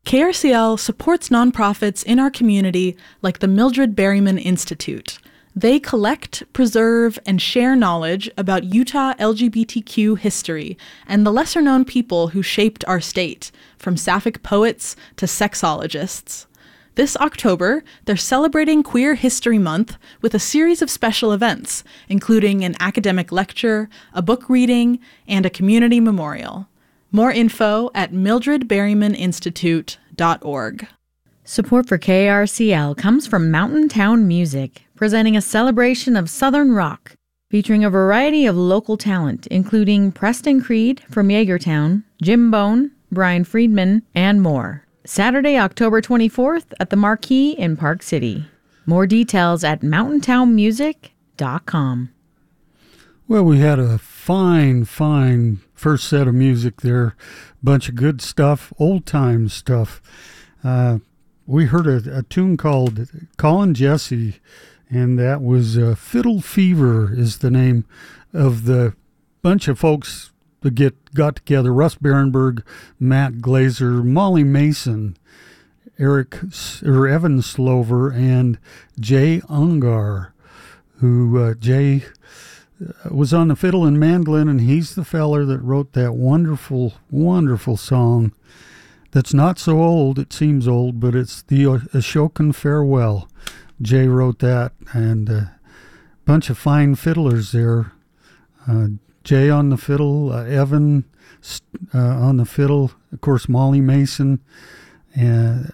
KRCL supports nonprofits in our community like the Mildred Berryman Institute. They collect, preserve, and share knowledge about Utah LGBTQ history and the lesser-known people who shaped our state, from sapphic poets to sexologists. This October, they're celebrating Queer History Month with a series of special events, including an academic lecture, a book reading, and a community memorial. More info at mildredberrymaninstitute.org. Support for KRCL comes from Mountain Town Music, presenting a celebration of Southern rock, featuring a variety of local talent, including Preston Creed from Yeagertown, Jim Bone, Brian Friedman, and more. Saturday, October 24th at the Marquee in Park City. More details at mountaintownmusic.com. Well, we had a fine first set of music there. Bunch of good stuff, old-time stuff. We heard a tune called Callin' Jesse, and that was Fiddle Fever is the name of the bunch of folks that got together. Russ Barenberg, Matt Glazer, Molly Mason, Evan Slover, and Jay Ungar, who Jay was on the fiddle and mandolin, and he's the feller that wrote that wonderful, wonderful song that's not so old, it seems old, but it's the Ashokan Farewell. Jay wrote that, and a bunch of fine fiddlers there. Jay on the fiddle, Evan on the fiddle, of course Molly Mason, and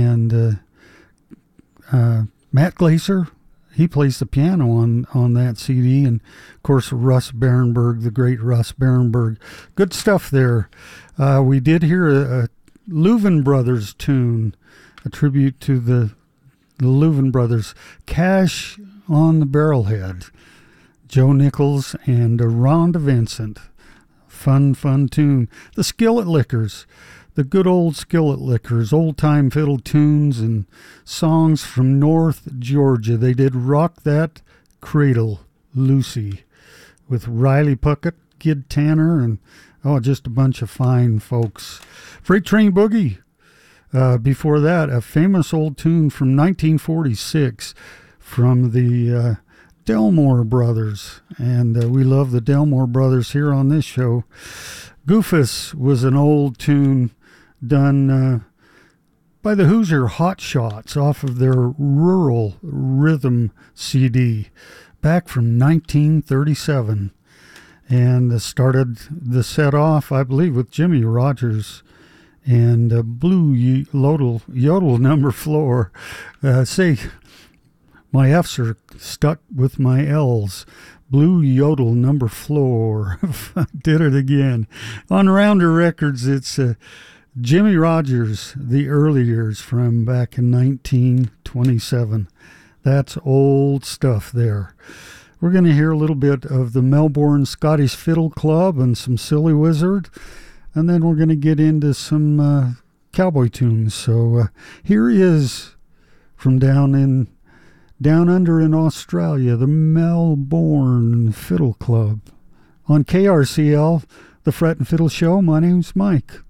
Matt Glazer. He plays the piano on that CD, and of course Russ Barenberg, the great Russ Barenberg. Good stuff there. We did hear a Louvin Brothers tune, a tribute to the Louvin Brothers, Cash on the Barrelhead, Joe Nichols and Rhonda Vincent. Fun tune. The Skillet Lickers, the good old Skillet Lickers, old-time fiddle tunes and songs from North Georgia. They did Rock That Cradle, Lucy, with Riley Puckett, Kid Tanner, and just a bunch of fine folks. Freight Train Boogie. Before that, a famous old tune from 1946 from the Delmore Brothers, and we love the Delmore Brothers here on this show. Goofus was an old tune done by the Hoosier Hot Shots off of their Rural Rhythm CD back from 1937, and started the set off, I believe, with Jimmy Rogers and Blue Yodel Number Floor. Say, my F's are stuck with my L's. Blue Yodel Number Floor. Did it again. On Rounder Records, it's Jimmy Rogers, the early years from back in 1927. That's old stuff there. We're going to hear a little bit of the Melbourne Scottish Fiddle Club and some Silly Wizard, and then we're going to get into some cowboy tunes. So here is from down under in Australia, the Melbourne Fiddle Club. On KRCL, the Fret and Fiddle Show, my name's Mike.